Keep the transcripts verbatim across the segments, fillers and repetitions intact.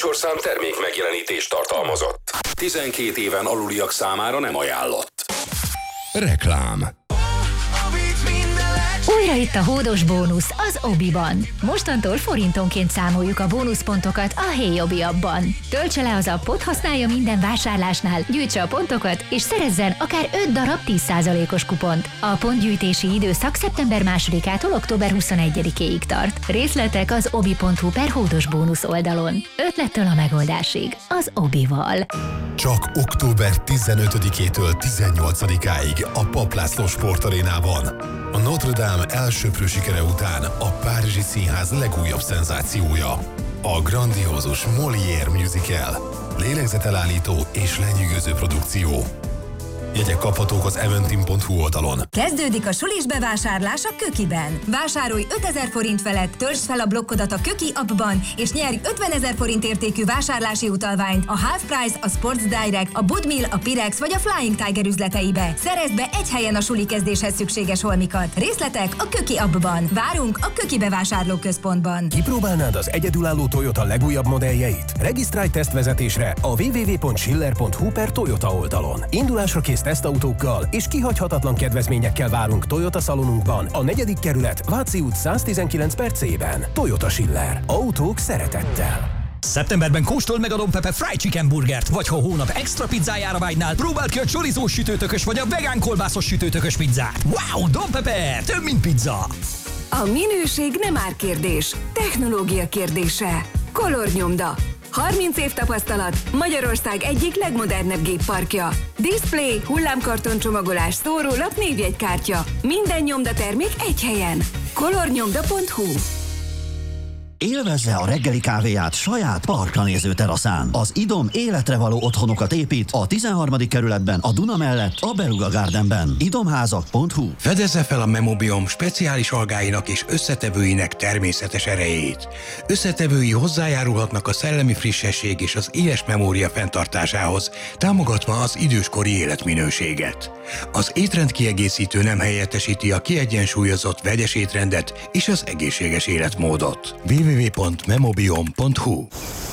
műsorszám termék megjelenítést tartalmazott. tizenkét éven aluliak számára nem ajánlott. Reklám. Újra itt a hódos bónusz az Obiban. Mostantól forintonként számoljuk a bónuszpontokat a Hey Obi appban. Töltse le az appot, használja minden vásárlásnál, gyűjtse a pontokat, és szerezzen akár öt darab tíz százalékos kupont. A pontgyűjtési időszak szeptember másodikától október huszonegyedikéig tart. Részletek az obi pont hu per hódos bónusz oldalon. Ötlettől a megoldásig az Obival. Csak október tizenötödikétől tizennyolcadikáig a Papp László Sportarénában. A Notre Dame elsöprő sikere után a Párizsi Színház legújabb szenzációja. A grandiózus Molière musical. Lélegzetelállító és lenyűgöző produkció. Jegyek kaphatók az eventim pont hu oldalon. Kezdődik a sulis bevásárlás a Kökiben. Vásárolj ötezer forint felett, töltsd fel a blokkodat a Köki appban, és nyerj ötvenezer forint értékű vásárlási utalványt a Half Price, a Sports Direct, a Budmil, a Pirex vagy a Flying Tiger üzleteibe. Szerezd be egy helyen a suli kezdéshez szükséges holmikat. Részletek a Köki appban. Várunk a Köki bevásárlóközpontban. Kipróbálnád az egyedülálló Toyota legújabb modelljeit? Regisztrálj tesztvezetésre a double-u double-u double-u pont schiller pont hu per Toyota oldalon. Indulásra kész tesztautókkal és kihagyhatatlan kedvezményekkel várunk Toyota szalonunkban, a negyedik kerület, Váci út száztizenkilenc per C-ben. Toyota Schiller. Autók szeretettel. Szeptemberben kóstold meg a Don Pepe Fried Chicken Burgert, vagy ha hónap extra pizzájára vágynál, próbáld ki a chorizós sütőtökös vagy a vegán kolbászos sütőtökös pizzát. Wow, Don Pepe, több mint pizza! A minőség nem árkérdés, technológia kérdése. Color Nyomda. harminc év tapasztalat, Magyarország egyik legmodernebb gépparkja. Display, hullámkarton csomagolás, szórólap, névjegykártya. Minden nyomdatermék egy helyen. color nyomda pont hu. Élvezze a reggeli kávéját saját parkra néző teraszán. Az Idom életre való otthonokat épít a tizenharmadik kerületben, a Duna mellett, a Beluga Gardenben. idomházak pont hu. Fedezze fel a Memobiom speciális algáinak és összetevőinek természetes erejét. Összetevői hozzájárulhatnak a szellemi frissesség és az éles memória fenntartásához, támogatva az időskori életminőséget. Az étrendkiegészítő nem helyettesíti a kiegyensúlyozott vegyes étrendet és az egészséges életmódot. double-u double-u double-u pont memobiom pont hu.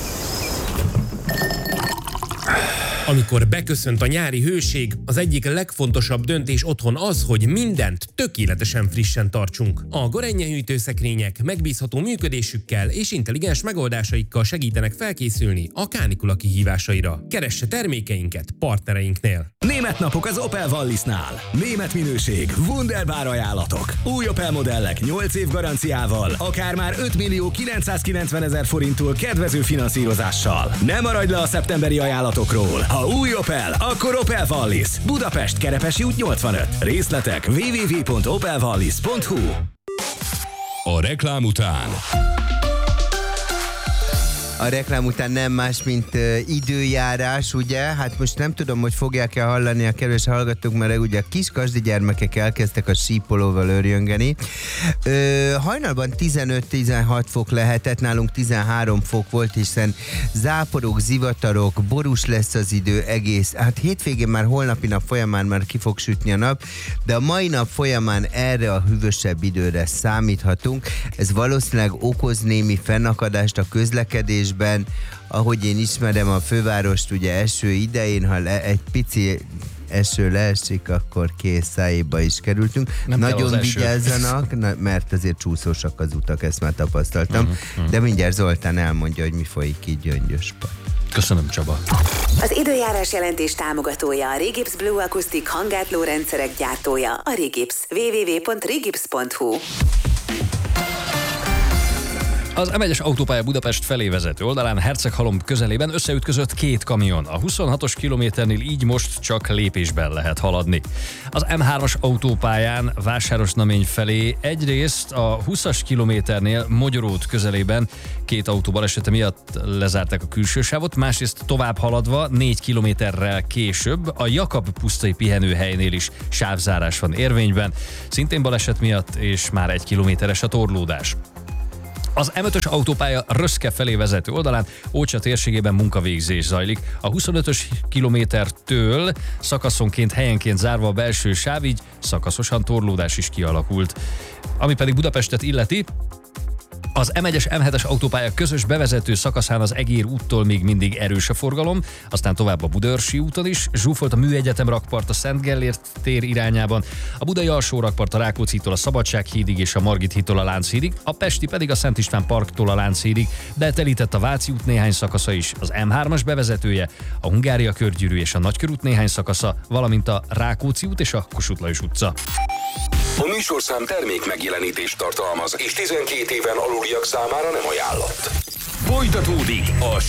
Amikor beköszönt a nyári hőség, az egyik legfontosabb döntés otthon az, hogy mindent tökéletesen frissen tartsunk. A Gorenje hűtőszekrények megbízható működésükkel és intelligens megoldásaikkal segítenek felkészülni a kánikula kihívásaira. Keresse termékeinket partnereinknél. Német napok az Opel Wallisnál. Német minőség, wunderbar ajánlatok. Új Opel modellek nyolc év garanciával, akár már öt millió kilencszázkilencvenezer forinttól kedvező finanszírozással. Ne maradj le a szeptemberi ajánlatokról. Ha új Opel, akkor Opel Wallis. Budapest, Kerepesi út nyolcvanöt. Részletek double-u double-u double-u pont opel wallis pont hu. A reklám után. A reklám után nem más, mint uh, időjárás, ugye? Hát most nem tudom, hogy fogják-e hallani a kedves hallgatók, mert ugye a kis kasdi gyermekek elkezdtek a sípolóval örjöngeni. Uh, hajnalban tizenöt-tizenhat fok lehetett, nálunk tizenhárom fok volt, hiszen záporok, zivatarok, borús lesz az idő egész. Hát hétvégén már holnapi nap folyamán már ki fog sütni a nap, de a mai nap folyamán erre a hűvösebb időre számíthatunk. Ez valószínűleg okoz némi fennakadást a közlekedés. Ahogy én ismerem a fővárost, ugye eső idején, ha le, egy pici eső leesik, akkor kész, szájéba is kerültünk. Nem nagyon vigyázzanak, na, mert azért csúszósak az utak, ezt már tapasztaltam. Uh-huh, uh-huh. De mindjárt Zoltán elmondja, hogy mi folyik így Gyöngyösben. Köszönöm, Csaba. Az időjárás jelentés támogatója a Regips Blue Acoustic hangátló rendszerek gyártója, a Regips. double-u double-u double-u pont regips pont hu. Az em egyes autópálya Budapest felé vezető oldalán Herceghalom közelében összeütközött két kamion. A huszonhatos kilométernél így most csak lépésben lehet haladni. Az em hármas autópályán Vásárosnamény felé egyrészt a húszas kilométernél Mogyorót közelében két autó balesete miatt lezárták a külső sávot, másrészt tovább haladva négy kilométerrel később a Jakab pusztai pihenőhelynél is sávzárás van érvényben, szintén baleset miatt, és már egy kilométeres a torlódás. Az em ötös autópálya Röszke felé vezető oldalán Ócsa térségében munkavégzés zajlik. A huszonötös kilométertől szakaszonként helyenként zárva a belső sáv, így szakaszosan torlódás is kialakult. Ami pedig Budapestet illeti, Az em egyes em hetes autópálya közös bevezető szakaszán az Egér úttól még mindig erős a forgalom, aztán tovább a Budaörsi úton is, zsúfolt a Műegyetem rakpart a Szent Gellért tér irányában, a Budai alsó rakpart a Rákóczitól a Szabadsághídig és a Margit hídtól a Lánchídig, a pesti pedig a Szent István parktól a Lánchídig, de telített a Váci út néhány szakasza is, az em hármas bevezetője, a Hungária körgyűrű és a Nagykörút néhány szakasza, valamint a Rákóczi út és a Kossuth Lajos utca. A műsorszám termék megjelenítést tartalmaz, és tizenkét éven aluliak számára nem ajánlott. Folytatódik a